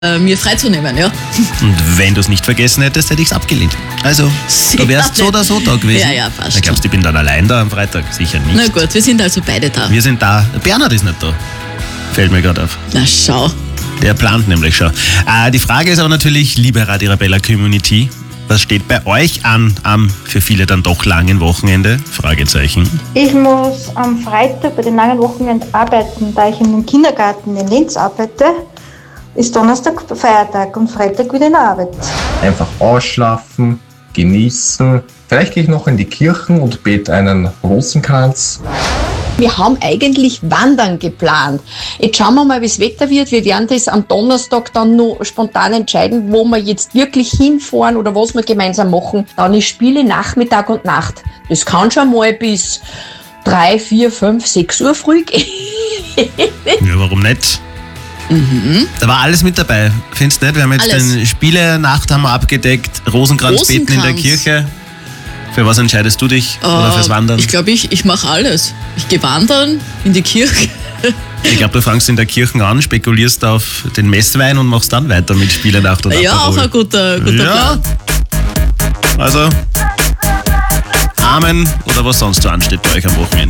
mir freizunehmen, ja. Und wenn du es nicht vergessen hättest, hätte ich es abgelehnt. Also, du wärst so oder so da gewesen. Ja, passt. Ich glaubst, ich bin dann allein da am Freitag? Sicher nicht. Na gut, wir sind also beide da. Wir sind da. Bernhard ist nicht da. Fällt mir gerade auf. Na schau. Der plant nämlich schon. Die Frage ist aber natürlich, liebe Radio Arabella Community, was steht bei euch an am für viele dann doch langen Wochenende? Fragezeichen. Ich muss am Freitag bei den langen Wochenenden arbeiten, da ich in den Kindergarten in Linz arbeite. Ist Donnerstag Feiertag und Freitag wieder in der Arbeit. Einfach ausschlafen, genießen. Vielleicht gehe ich noch in die Kirchen und bete einen Rosenkranz. Wir haben eigentlich Wandern geplant. Jetzt schauen wir mal, wie das Wetter wird. Wir werden das am Donnerstag dann noch spontan entscheiden, wo wir jetzt wirklich hinfahren oder was wir gemeinsam machen. Dann ist Spiele Nachmittag und Nacht. Das kann schon mal bis 3, 4, 5, 6 Uhr früh gehen. Ja, warum nicht? Da war alles mit dabei. Findest du nicht? Wir haben jetzt den Spiele-Nacht haben wir abgedeckt, Rosenkranz beten in der Kirche. Für was entscheidest du dich? Oder fürs Wandern? Ich glaube, ich mache alles. Ich gehe wandern in die Kirche. Ich glaube, du fängst in der Kirche an, spekulierst auf den Messwein und machst dann weiter mit Spiele-Nacht oder Ja, auch ein guter Plan. Also, Amen oder was sonst so ansteht bei euch am Wochenende.